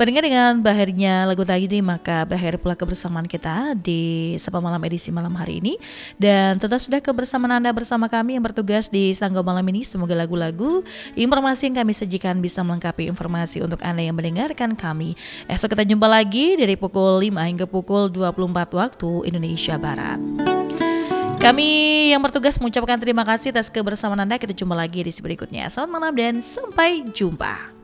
Pendengar, dengan berakhirnya lagu tadi nih, maka berakhir pula kebersamaan kita di Sapa Malam edisi malam hari ini. Dan tentu sudah kebersamaan Anda bersama kami yang bertugas di Sanggo Malam ini. Semoga lagu-lagu, informasi yang kami sajikan bisa melengkapi informasi untuk Anda yang mendengarkan kami. Esok kita jumpa lagi dari pukul 5 hingga pukul 24 waktu Indonesia Barat. Kami yang bertugas mengucapkan terima kasih atas kebersamaan Anda. Kita jumpa lagi di berikutnya. Selamat malam dan sampai jumpa.